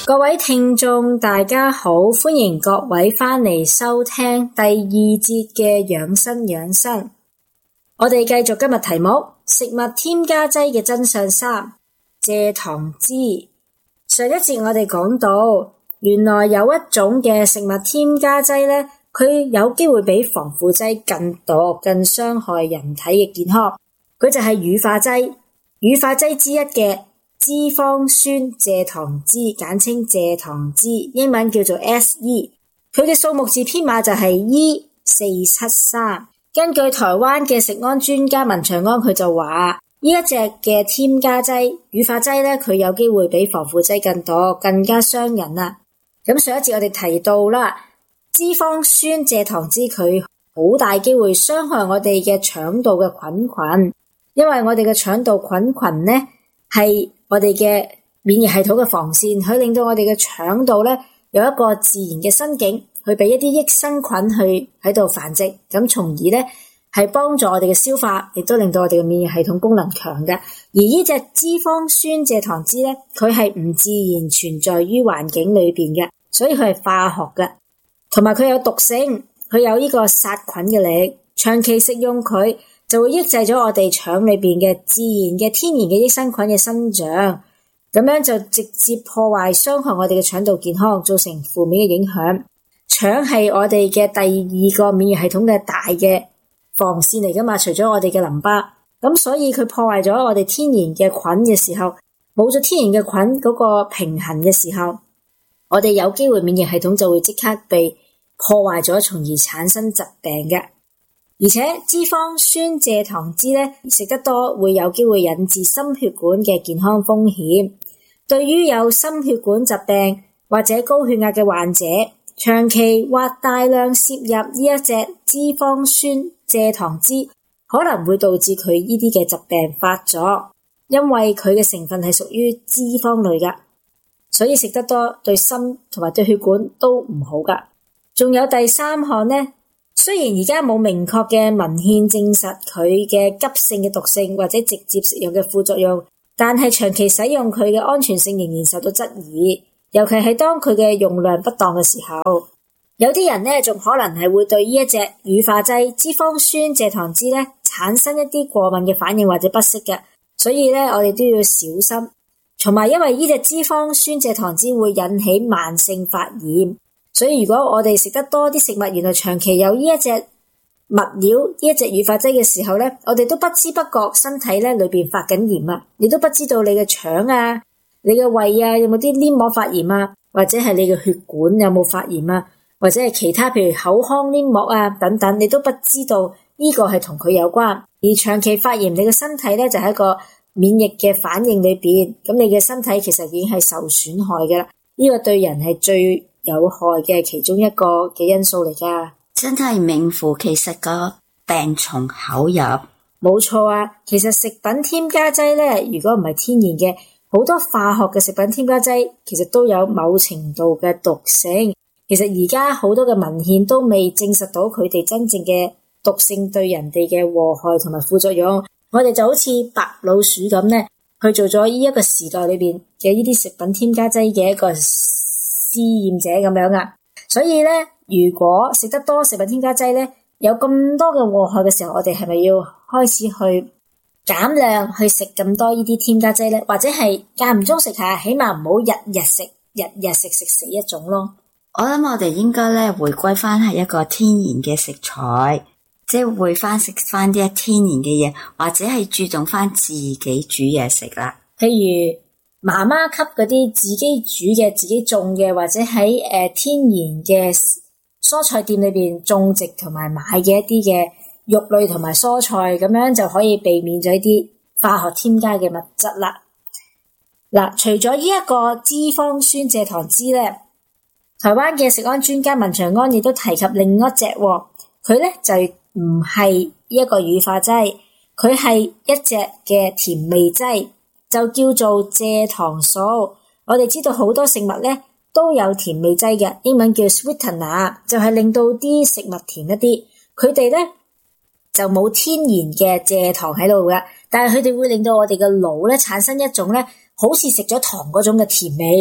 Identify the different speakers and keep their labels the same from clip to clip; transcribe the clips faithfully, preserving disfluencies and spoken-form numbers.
Speaker 1: 各位聽眾大家好，歡迎各位返嚟收聽第二節嘅養生養生。我哋繼續今日題目，食物添加劑嘅真相三，蔗糖脂。上一節我哋講到，原來有一種嘅食物添加劑呢，佢有機會比防腐劑更毒、更傷害人體嘅健康。佢就係乳化劑，乳化劑之一嘅脂肪酸蔗糖脂，簡稱蔗糖脂，英文叫做 S E。佢嘅數目字編碼就係 E 四七三。根據台灣嘅食安專家文長安，佢就話呢一隻嘅添加劑乳化劑咧，佢有機會比防腐劑更多，更加傷人啊。咁上一節我哋提到啦，脂肪酸蔗糖脂佢好大機會傷害我哋嘅腸道嘅菌群，因為我哋嘅腸道菌群咧係我哋嘅免疫系統嘅防線，佢令到我哋嘅腸道咧有一個自然嘅生境，去俾一啲益生菌去喺度繁殖，咁從而咧係幫助我哋嘅消化，亦都令到我哋嘅免疫系統功能強嘅。而呢隻脂肪酸蔗糖脂咧，佢係唔自然存在於環境裏邊嘅，所以佢係化學嘅，同埋佢有毒性，佢有呢個殺菌嘅力，長期食用佢就會抑制咗我哋腸裏邊嘅自然嘅天然嘅益生菌嘅生長，咁樣就直接破壞傷害我哋嘅腸道健康，造成負面嘅影響。腸係我哋嘅第二個免疫系統嘅大嘅防線嚟噶嘛，除咗我哋嘅淋巴，咁所以佢破壞咗我哋天然嘅菌嘅時候，冇咗天然嘅菌嗰個平衡嘅時候，我哋有機會免疫系統就會即刻被破壞咗，從而產生疾病嘅。而且脂肪酸蔗糖脂咧食得多會有機會引致心血管嘅健康風險。對於有心血管疾病或者高血壓嘅患者，長期或大量攝入呢一隻脂肪酸蔗糖脂，可能會導致佢呢啲嘅疾病發作，因為佢嘅成分係屬於脂肪類噶，所以食得多對心同埋對血管都唔好噶。仲有第三項呢，雖然而家冇明確嘅文獻證實佢嘅急性嘅毒性或者直接食用嘅副作用，但係長期使用佢嘅安全性仍然受到質疑，尤其係當佢嘅用量不當嘅時候。有啲人呢仲可能係會對呢一隻乳化劑脂肪酸蔗糖脂呢產生一啲過敏嘅反應或者不適嘅，所以呢我哋都要小心。同埋因為呢隻脂肪酸蔗糖脂會引起慢性發炎，所以如果我哋食得多啲食物，原來長期有呢一隻物料呢一隻乳化劑嘅時候呢，我哋都不知不覺身體呢裏邊發緊炎啊，你都不知道你嘅腸啊、你嘅胃啊有冇啲黏膜發炎啊，或者係你嘅血管有冇發炎啊，或者係其他譬如口腔黏膜啊等等，你都不知道呢個係同佢有關。而長期發炎，你嘅身體呢就係一個免疫嘅反應裏邊，咁你嘅身體其實已經係受損害嘅啦。呢個對人係最有害嘅其中一個嘅因素嚟噶。
Speaker 2: 真係名副其實個病從口入。
Speaker 1: 冇錯啊，其實食品添加劑呢，如果唔係天然嘅，好多化學嘅食品添加劑其實都有某程度嘅毒性。其實而家好多嘅文獻都未證實到佢哋真正嘅毒性對人哋嘅禍害同埋副作用。我哋就好似白老鼠咁呢，去做咗呢一個時代裏邊嘅呢啲食品添加劑嘅一個試驗者咁樣啊。所以呢，如果食得多食品添加劑呢，有咁多嘅禍害嘅時候，我哋係咪要開始去減量去食咁多呢啲添加劑呢？或者係間唔中食下，起碼唔好日日食，日日食食死一種咯。
Speaker 2: 我諗我哋應該咧回歸翻係一個天然嘅食材，即係回翻食翻啲天然嘅嘢，或者係注重翻自己煮嘢食啦。
Speaker 1: 譬如媽媽級嗰啲自己煮嘅、自己種嘅，或者喺誒、呃、天然嘅蔬菜店裏邊種植同埋買嘅一啲嘅肉類同埋蔬菜，咁樣就可以避免咗一啲化學添加嘅物質啦。嗱，除咗呢一個脂肪酸蔗糖脂咧，台灣嘅食安專家文長安亦都提及另一隻，佢咧就唔係一個乳化劑，佢係一隻嘅甜味劑，就叫做蔗糖素。我哋知道好多食物咧都有甜味劑嘅，英文叫 sweetener， 就係令到啲食物甜一啲。佢哋咧就冇天然嘅蔗糖喺度嘅，但係佢哋會令到我哋嘅腦咧產生一種咧好似食咗糖嗰種嘅甜味。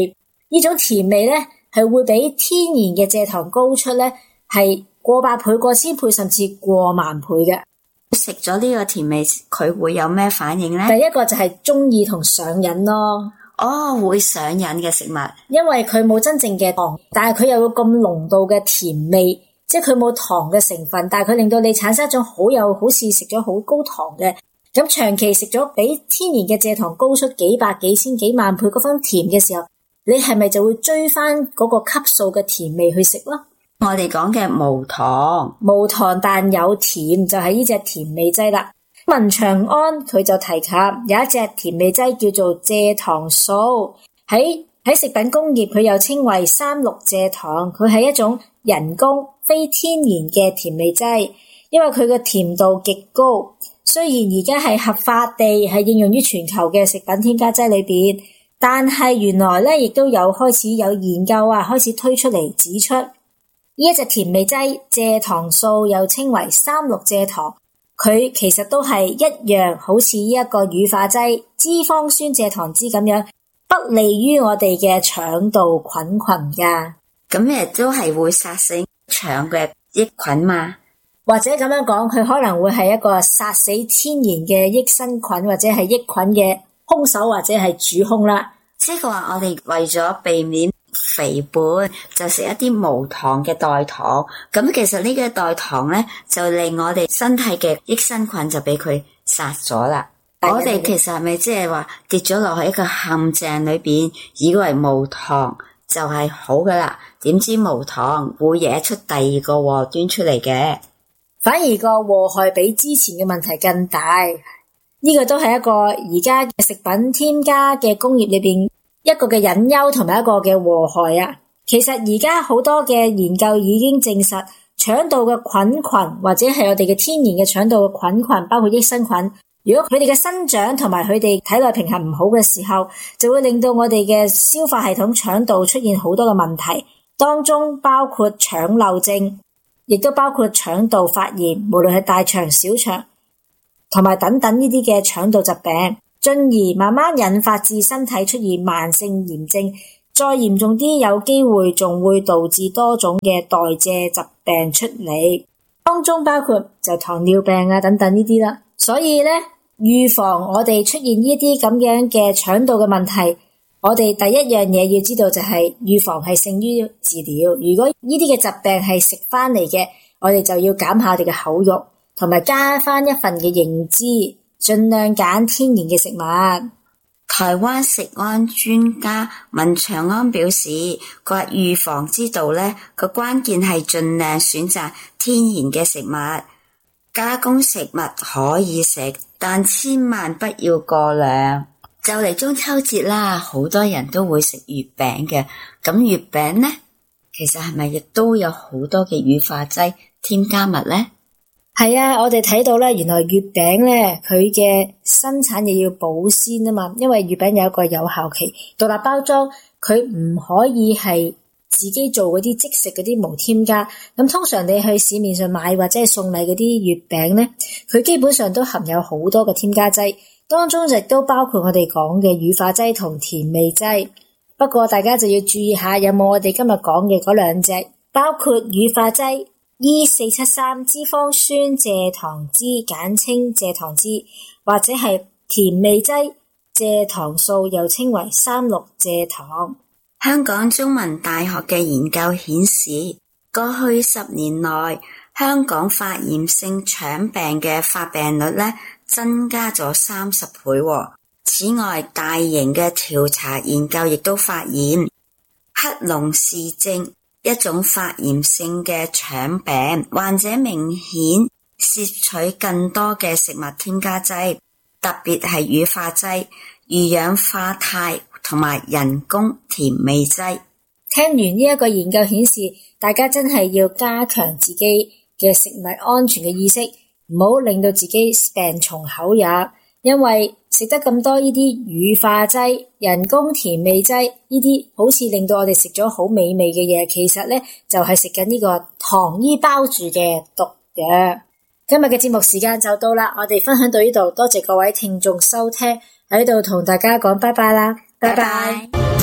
Speaker 1: 呢種甜味咧係會比天然嘅蔗糖高出咧係過百倍、過千倍甚至過萬倍嘅。
Speaker 2: 食咗呢個甜味佢會有咩反應呢？
Speaker 1: 第一個就係中意同上癮咯。
Speaker 2: 哦，會上癮嘅食物，
Speaker 1: 因為佢冇真正嘅糖，但係佢又有咁濃度嘅甜味，即係佢冇糖嘅成分，但係佢令到你產生一種好有好似食咗好高糖嘅，咁長期食咗比天然嘅蔗糖高出幾百幾千幾萬倍嗰分甜嘅時候，你係咪就會追翻嗰個級數嘅甜味去食咯？
Speaker 2: 我哋講嘅無糖，
Speaker 1: 無糖但有甜就係呢隻甜味劑啦。文長安佢就提及有一隻甜味劑叫做蔗糖素，喺喺食品工業佢又稱為三氯蔗糖，佢係一種人工非天然嘅甜味劑，因為佢嘅甜度極高。雖然而家係合法地係應用於全球嘅食品添加劑裏邊，但係原來咧亦都有開始有研究啊，開始推出嚟指出呢一隻甜味劑蔗糖素又稱為三氯蔗糖，佢其實都係一樣好似呢一個乳化劑脂肪酸蔗糖酯咁樣，不利於我哋嘅腸道菌群噶。
Speaker 2: 咁亦都係會殺死腸嘅益菌嘛？
Speaker 1: 或者咁樣講，佢可能會係一個殺死天然嘅益生菌或者係益菌嘅兇手或者係主兇啦。
Speaker 2: 即係話我哋為咗避免肥胖，就食一啲無糖嘅代糖。咁其實呢個代糖咧，就令我哋身體嘅益生菌就俾佢殺咗啦。我哋其實係咪即係話跌咗落去一個陷阱裏邊，以為無糖就係好噶啦？點知無糖會惹出第二個禍端出嚟嘅，
Speaker 1: 反而個禍害比之前嘅問題更大。呢個都係一個而家嘅食品添加嘅工業裏邊一個嘅隱憂同埋一個嘅禍害啊。其實而家好多嘅研究已經證實，腸道嘅菌群或者係我哋嘅天然嘅腸道嘅菌群，包括益生菌，如果佢哋嘅生長同埋佢哋體內平衡唔好嘅時候，就會令到我哋嘅消化系統腸道出現好多嘅問題，當中包括腸漏症，亦都包括腸道發炎，無論係大腸、小腸同埋等等呢啲嘅腸道疾病，進而慢慢引發至身體出現慢性炎症，再嚴重啲有機會仲會導致多種嘅代謝疾病出嚟，當中包括就糖尿病啊等等呢啲啦。所以咧，預防我哋出現呢啲咁樣嘅腸道嘅問題，我哋第一樣嘢要知道就係預防係勝於治療。如果呢啲嘅疾病係食翻嚟嘅，我哋就要減下我哋嘅口肉，同埋加翻一份嘅認知，盡量揀天然嘅食物。
Speaker 2: 台灣食安專家文長安表示，佢話預防之道咧，個關鍵係盡量選擇天然嘅食物。加工食物可以食，但千萬不要過量。就嚟中秋節啦，好多人都會食月餅嘅。咁月餅呢，其實係咪亦都有好多嘅乳化劑添加物呢？
Speaker 1: 係啊，我哋睇到咧，原來月餅咧，佢嘅生產亦要保鮮啊嘛，因為月餅有一個有效期，獨立包裝，佢唔可以係自己做嗰啲即食嗰啲無添加。咁通常你去市面上買或者係送禮嗰啲月餅咧，佢基本上都含有好多嘅添加劑，當中亦都包括我哋講嘅乳化劑同甜味劑。不過大家就要注意下，有冇我哋今日講嘅嗰兩隻，包括乳化劑 E 四七三 脂肪酸蔗糖酯，簡稱蔗糖酯，或者係甜味劑蔗糖素，又稱為三氯蔗糖。
Speaker 2: 香港中文大學嘅研究顯示，過去十年內，香港發炎性腸病嘅發病率咧增加咗三十倍。此外，大型嘅調查研究亦都發現，克隆氏症一種發炎性嘅腸病，患者明顯攝取更多嘅食物添加劑，特別係乳化劑、二氧化鈦同埋人工甜味劑。
Speaker 1: 聽完呢一個研究顯示，大家真係要加強自己嘅食物安全嘅意識，唔好令到自己病從口入，因為食得咁多呢啲乳化劑、人工甜味劑，呢啲好似令到我哋食咗好美味嘅嘢，其實咧就係食緊呢個糖衣包住嘅毒藥。今日嘅節目時間就到啦，我哋分享到呢度，多謝各位聽眾收聽，喺度同大家講拜拜啦，拜拜。